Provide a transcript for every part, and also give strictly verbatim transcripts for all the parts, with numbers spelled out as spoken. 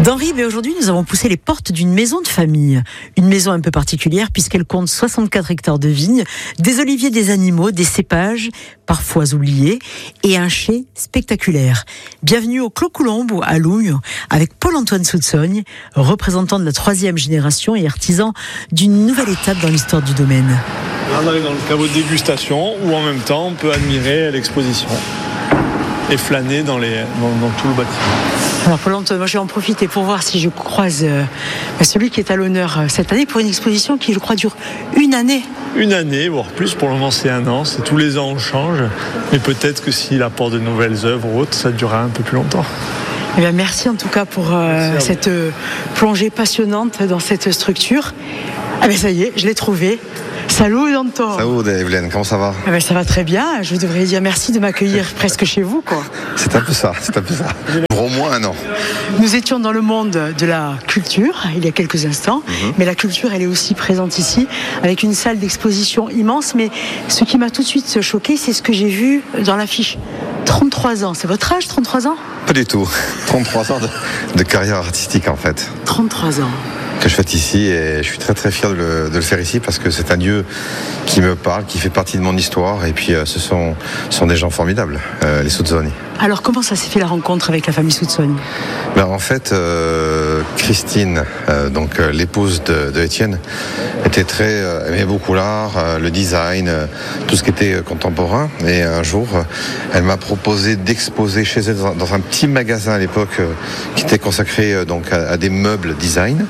Dans Rives, aujourd'hui, nous avons poussé les portes d'une maison de famille. Une maison un peu particulière puisqu'elle compte soixante-quatre hectares de vignes, des oliviers, des animaux, des cépages, parfois oubliés, et un chai spectaculaire. Bienvenue au Clos Coulombe à Lougne, avec Paul-Antoine Soutsogne, représentant de la troisième génération et artisan d'une nouvelle étape dans l'histoire du domaine. On arrive dans le caveau de dégustation où en même temps on peut admirer l'exposition et flâner dans, les, dans, dans tout le bâtiment. Alors Paul-Antoine, moi je vais en profiter pour voir si je croise euh, celui qui est à l'honneur cette année pour une exposition qui, je crois, dure une année. Une année, voire plus. Pour le moment c'est un an, c'est tous les ans on change, mais peut-être que s'il apporte de nouvelles œuvres ou autres, ça durera un peu plus longtemps. Eh bien, merci en tout cas pour euh, cette euh, plongée passionnante dans cette structure. Ah ben ça y est, je l'ai trouvé. Salut Danton. Salut Evelyne, comment ça va? Ah ben ça va très bien, je devrais dire merci de m'accueillir presque chez vous, quoi. C'est un peu ça, c'est un peu ça. Pour au moins un an. Nous étions dans le monde de la culture il y a quelques instants, mm-hmm. mais la culture elle est aussi présente ici avec une salle d'exposition immense, mais ce qui m'a tout de suite choqué, c'est ce que j'ai vu dans l'affiche. trente-trois ans, c'est votre âge, trente-trois ans? Pas du tout, trente-trois ans de, de carrière artistique en fait. trente-trois ans. Que je fais ici et je suis très très fier de le, de le faire ici parce que c'est un lieu qui me parle, qui fait partie de mon histoire et puis euh, ce sont, sont des gens formidables, euh, les Soutsogne. Alors comment ça s'est fait la rencontre avec la famille Soutsogne? Ben, en fait, euh, Christine, euh, donc euh, l'épouse de, de Étienne, était très euh, aimait beaucoup l'art, euh, le design, euh, tout ce qui était euh, contemporain. Et un jour, euh, elle m'a proposé d'exposer chez elle dans, dans un petit magasin à l'époque euh, qui était consacré euh, donc à, à des meubles design.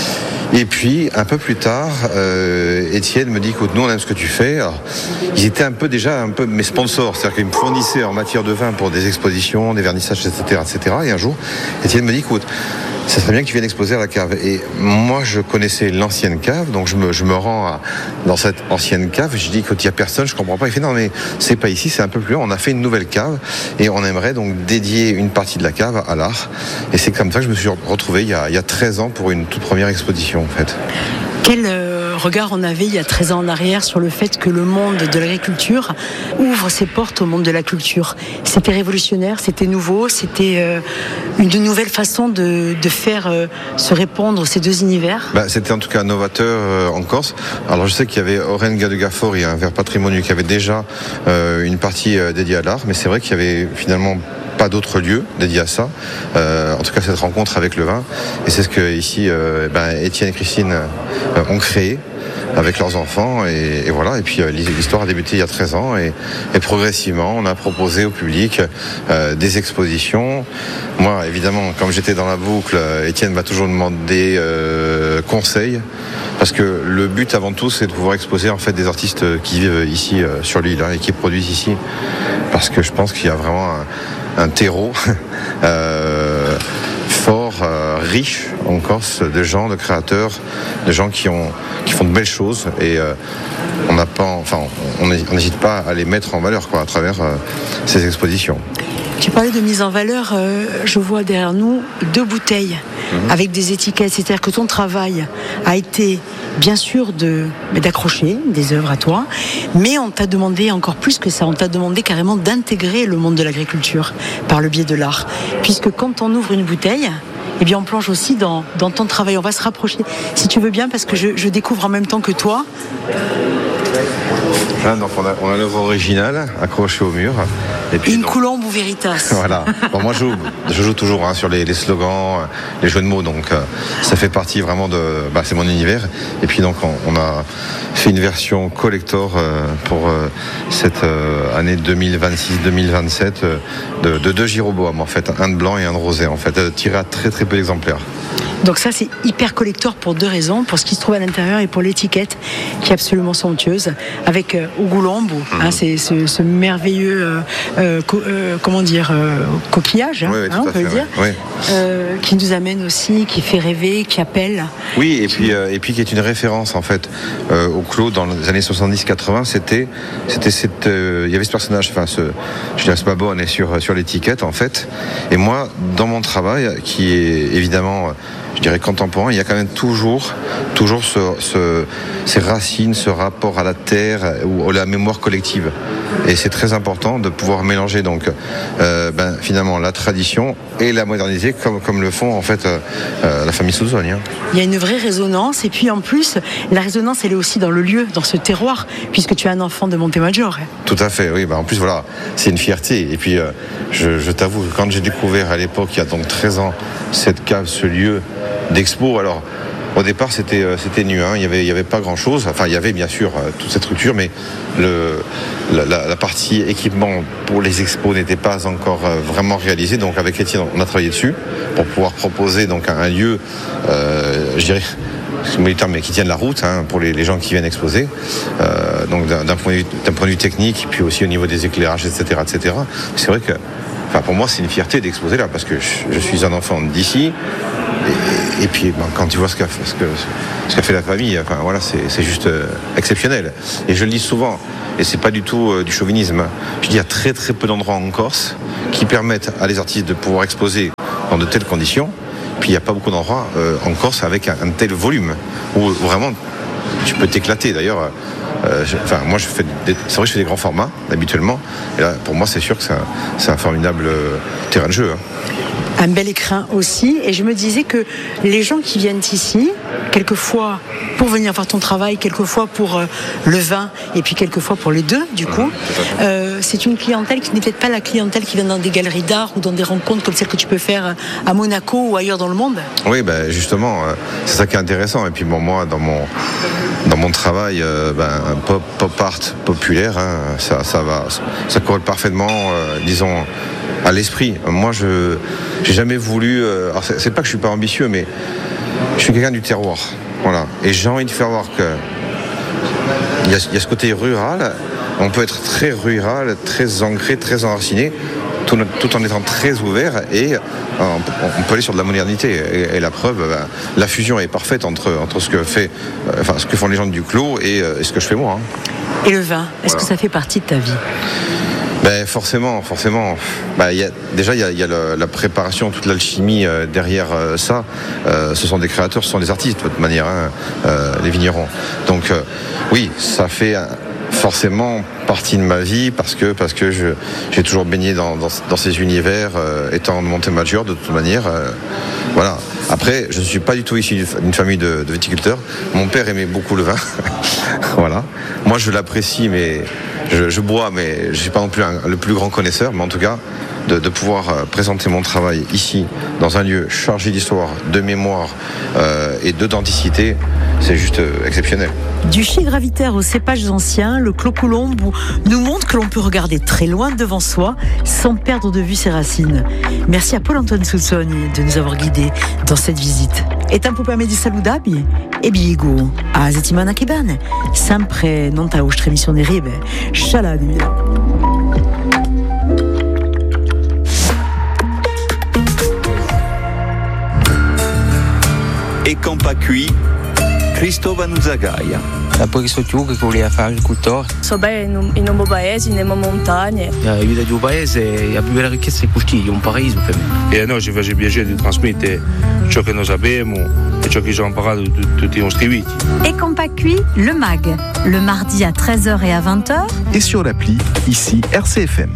Et puis, un peu plus tard, euh, Étienne me dit, écoute, nous on aime ce que tu fais. Alors, ils étaient un peu déjà un peu mes sponsors, c'est-à-dire qu'ils me fournissaient en matière de vin pour des expositions, des vernissages, et cetera, et cetera. Et un jour, Étienne me dit, écoute, ça serait bien que tu viennes exposer à la cave. Et moi, je connaissais l'ancienne cave, donc je me, je me rends à, dans cette ancienne cave. Je dis, écoute, il n'y a personne, je comprends pas. Il fait, non, mais c'est pas ici, c'est un peu plus loin. On a fait une nouvelle cave et on aimerait donc dédier une partie de la cave à l'art. Et c'est comme ça que je me suis retrouvé il y a, il y a treize ans pour une toute première exposition, en fait. Quel euh, regard on avait il y a treize ans en arrière sur le fait que le monde de l'agriculture ouvre ses portes au monde de la culture? C'était révolutionnaire, c'était nouveau, c'était euh, une nouvelle façon de, de faire euh, se répandre ces deux univers. Bah, c'était en tout cas novateur euh, en Corse. Alors je sais qu'il y avait Orenga de Gaffori, un vers patrimonial qui avait déjà euh, une partie euh, dédiée à l'art, mais c'est vrai qu'il y avait finalement pas d'autres lieux dédiés à ça. Euh, en tout cas, cette rencontre avec le vin. Et c'est ce que ici, euh, ben, Étienne et Christine euh, ont créé avec leurs enfants. Et, et voilà. Et puis euh, l'histoire a débuté il y a treize ans. Et, et progressivement, on a proposé au public euh, des expositions. Moi, évidemment, comme j'étais dans la boucle, Étienne m'a toujours demandé euh, conseil. Parce que le but avant tout, c'est de pouvoir exposer en fait des artistes qui vivent ici euh, sur l'île hein, et qui produisent ici. Parce que je pense qu'il y a vraiment un un terreau euh, fort, euh, riche en Corse, de gens, de créateurs, de gens qui ont qui font de belles choses et euh, on n'a pas, enfin, on n'hésite pas à les mettre en valeur quoi, à travers euh, ces expositions. Tu parlais de mise en valeur, euh, je vois derrière nous deux bouteilles mmh. avec des étiquettes, c'est-à-dire que ton travail a été bien sûr de, d'accrocher des œuvres à toi, mais on t'a demandé encore plus que ça, on t'a demandé carrément d'intégrer le monde de l'agriculture par le biais de l'art, puisque quand on ouvre une bouteille, eh bien on plonge aussi dans, dans ton travail. On va se rapprocher, si tu veux bien, parce que je, je découvre en même temps que toi. Là, donc on a, on a l'œuvre originale accrochée au mur. Et puis, une donc, Coulombe ou Veritas. Voilà. Bon, moi, je joue, je joue toujours hein, sur les, les slogans, les jeux de mots. Donc, euh, ça fait partie vraiment de. Bah, c'est mon univers. Et puis, donc, on, on a fait une version collector euh, pour euh, cette euh, année deux mille vingt-six deux mille vingt-sept euh, de, de deux gyroboam, en fait, un de blanc et un de rosé, en fait, euh, tiré à très très peu d'exemplaires. Donc ça, c'est hyper collector pour deux raisons, pour ce qui se trouve à l'intérieur et pour l'étiquette qui est absolument somptueuse, avec euh, Coulombe, mmh. hein, c'est ce, ce merveilleux, euh, euh, co- euh, comment dire, euh, coquillage, hein, oui, oui, hein, on peut le dire, oui. euh, qui nous amène aussi, qui fait rêver, qui appelle. Oui, et puis euh, et puis qui est une référence en fait euh, au Clos dans les années soixante-dix quatre-vingts. C'était c'était cette, euh, il y avait ce personnage, enfin ce, je dirais ce babo, on est sur sur l'étiquette en fait. Et moi, dans mon travail, qui est évidemment je dirais contemporain, il y a quand même toujours, toujours ce, ce, ces racines, ce rapport à la terre ou à la mémoire collective. Et c'est très important de pouvoir mélanger donc euh, ben, finalement la tradition et la modernité comme, comme le font en fait euh, euh, la famille Souzogne. Hein. Il y a une vraie résonance et puis en plus la résonance elle est aussi dans le lieu, dans ce terroir, puisque tu es un enfant de Montemaggiore. Tout à fait, oui. Ben, en plus voilà, c'est une fierté. Et puis euh, je, je t'avoue que quand j'ai découvert à l'époque, il y a donc treize ans, cette cave, ce lieu d'expo, alors au départ, c'était, euh, c'était nu, hein. Il n'y avait, il y avait pas grand-chose. Enfin, il y avait bien sûr euh, toute cette structure, mais le, la, la, la partie équipement pour les expos n'était pas encore euh, vraiment réalisée. Donc, avec Étienne, on a travaillé dessus pour pouvoir proposer donc un, un lieu, euh, je dirais, mais qui tienne la route hein, pour les, les gens qui viennent exposer. Euh, donc, d'un, d'un, point de vue, d'un point de vue technique, puis aussi au niveau des éclairages, et cetera, et cetera. C'est vrai que, enfin, pour moi, c'est une fierté d'exposer là, parce que je, je suis un enfant d'ici. Et, et puis ben, quand tu vois ce qu'a, ce, que, ce qu'a fait la famille, enfin, voilà, c'est, c'est juste euh, exceptionnel. Et je le dis souvent, et c'est pas du tout euh, du chauvinisme, je dis il y a très très peu d'endroits en Corse qui permettent à les artistes de pouvoir exposer dans de telles conditions. Puis il n'y a pas beaucoup d'endroits euh, en Corse avec un, un tel volume, où, où vraiment tu peux t'éclater. D'ailleurs, euh, je, enfin, moi je fais des, c'est vrai que je fais des grands formats habituellement, et là pour moi c'est sûr que c'est un, c'est un formidable euh, terrain de jeu. Hein. Un bel écrin aussi, et je me disais que les gens qui viennent ici, quelquefois pour venir voir ton travail, quelquefois pour euh, le vin, et puis quelquefois pour les deux, du coup, euh, c'est une clientèle qui n'est peut-être pas la clientèle qui vient dans des galeries d'art ou dans des rencontres comme celles que tu peux faire à Monaco ou ailleurs dans le monde. Oui, ben justement, euh, c'est ça qui est intéressant. Et puis bon, moi, dans mon dans mon travail, euh, ben, pop, pop art populaire, hein, ça, ça va, ça corrèle parfaitement, euh, disons, à l'esprit. Moi, je j'ai jamais voulu. Euh, alors c'est, c'est pas que je suis pas ambitieux, mais je suis quelqu'un du terroir. Voilà. Et j'ai envie de faire voir que il y a, il y a ce côté rural. On peut être très rural, très ancré, très enraciné, tout, tout en étant très ouvert, et euh, on peut aller sur de la modernité. Et, et la preuve, ben, la fusion est parfaite entre, entre ce que fait, euh, enfin ce que font les gens du Clos et, euh, et ce que je fais moi. Hein. Et le vin, est-ce voilà. que ça fait partie de ta vie ? Ben forcément, forcément. Ben, y a, déjà, il y a, y a le, la préparation, toute l'alchimie euh, derrière euh, ça. Euh, ce sont des créateurs, ce sont des artistes de toute manière, hein, euh, les vignerons. Donc euh, oui, ça fait euh, forcément partie de ma vie parce que parce que je, j'ai toujours baigné dans, dans, dans ces univers, euh, étant de Montemaggiore de toute manière. Euh, voilà. Après, je ne suis pas du tout issu d'une famille de, de viticulteurs. Mon père aimait beaucoup le vin. Voilà. Moi, je l'apprécie, mais je, je bois, mais je ne suis pas non plus un, le plus grand connaisseur. Mais en tout cas, de, de pouvoir euh, présenter mon travail ici, dans un lieu chargé d'histoire, de mémoire euh, et d'authenticité, c'est juste euh, exceptionnel. Du chai gravitaire aux cépages anciens, le Clos Colombe nous montre que l'on peut regarder très loin devant soi sans perdre de vue ses racines. Merci à Paul-Antoine Souzogne de nous avoir guidés dans cette visite. E tempo per me di salutarvi e bigo a settimana che viene, sempre non ta vostra emissione ribe. Shalom. E campa qui Cristóvão Zagaia. Dopo che sono più che voleva fare agricoltore. So bene in un paese, in una montagna. La vita di un paese, la più bella ricchezza è così, un paradiso per me. E a noi ci face piacere di trasmettere ciò che noi sappiamo e ciò che ci hanno imparato tutti i nostri viti. Et Compa Cuit, le mag, le mardi à treize heures et à vingt heures. Et sur l'appli, ici R C F M.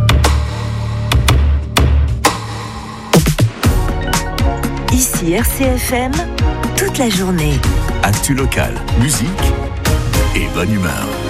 Ici R C F M, toute la journée. Actu local, musique et bonne humeur.